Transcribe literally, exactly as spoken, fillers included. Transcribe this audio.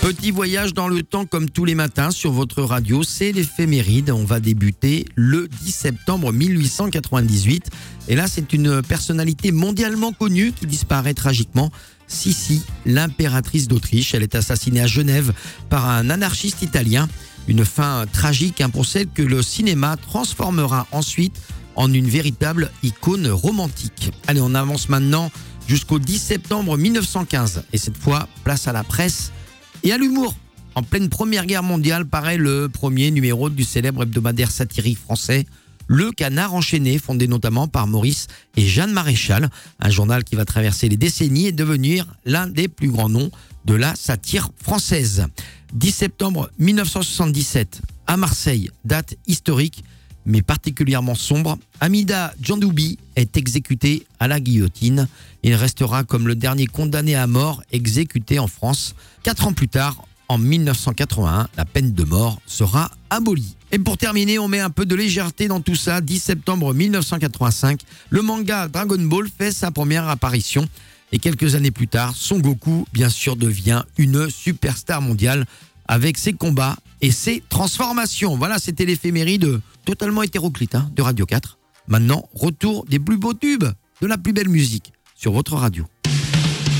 Petit voyage dans le temps comme tous les matins sur votre radio, c'est l'éphéméride. On va débuter le dix septembre mille huit cent quatre-vingt-dix-huit. Et là, c'est une personnalité mondialement connue qui disparaît tragiquement. Sissi, l'impératrice d'Autriche. Elle est assassinée à Genève par un anarchiste italien. Une fin tragique hein, pour celle que le cinéma transformera ensuite en une véritable icône romantique. Allez, on avance maintenant jusqu'au dix septembre mille neuf cent quinze. Et cette fois, place à la presse et à l'humour. En pleine Première Guerre mondiale paraît le premier numéro du célèbre hebdomadaire satirique français Le Canard enchaîné, fondé notamment par Maurice et Jeanne Maréchal, un journal qui va traverser les décennies et devenir l'un des plus grands noms de la satire française. dix septembre mille neuf cent soixante-dix-sept, à Marseille, date historique mais particulièrement sombre, Hamida Djandoubi est exécuté à la guillotine. Il restera comme le dernier condamné à mort exécuté en France. Quatre ans plus tard, en mille neuf cent quatre-vingt-un, la peine de mort sera abolie. Et pour terminer, on met un peu de légèreté dans tout ça. dix septembre mille neuf cent quatre-vingt-cinq, le manga Dragon Ball fait sa première apparition. Et quelques années plus tard, Son Goku, bien sûr, devient une superstar mondiale avec ses combats et ses transformations. Voilà, c'était l'éphéméride totalement hétéroclite hein, de Radio quatre. Maintenant, retour des plus beaux tubes, de la plus belle musique sur votre radio.